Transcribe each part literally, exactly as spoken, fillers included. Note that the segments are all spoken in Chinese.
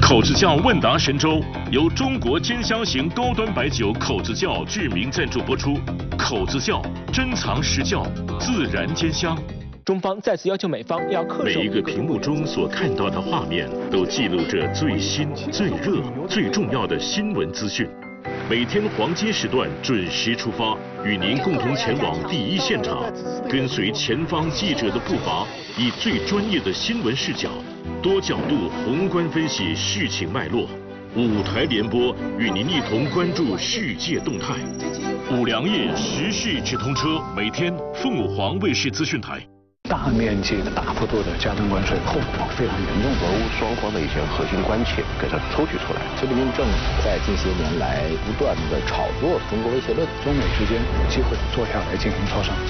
口子窖问答神州由中国尖香型高端白酒口子窖志明赞助播出。口子窖珍藏实窖，自然尖香。 中方再次要求美方要恪守。 每一个屏幕中所看到的画面，都记录着最新、最热、最重要的新闻资讯。每天黄金时段准时出发，与您共同前往第一现场，跟随前方记者的步伐，以最专业的新闻视角，多角度宏观分析事情脉络。五台联播与您一同关注世界动态。五粮液时事直通车，每天凤舞凰卫视资讯台。 大面积的、大幅度的加征关税，后果非常严重。 俄乌双方的一些核心关切给它抽取出来。 习近平政府在近些年来不断的炒作中国威胁论， 中美之间有机会坐下来进行磋商。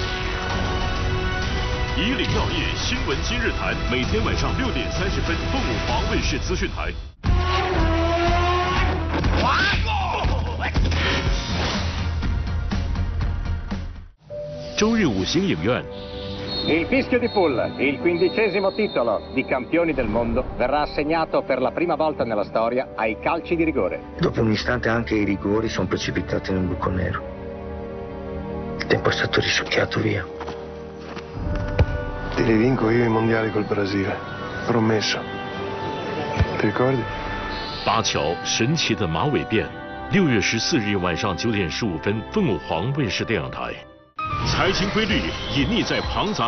以岭药业新闻今日谈，每天晚上六点三十分，凤舞凰卫视资讯台。周日五星影院。 Il fischio di Pull, il quindicesimo titolo di campioni del mondo, verrà assegnato per la prima volta nella storia ai calci di rigore. Dopo un istante anche i rigori sono precipitati nel buco nero. Il tempo è stato risucchiato via. Te li vinco io i mondiali col Brasile, promesso. Ti ricordi? 巴乔神奇的马尾辫，六月十四日晚上九点十五分，凤舞凰卫视电影台。财经规律隐匿在庞杂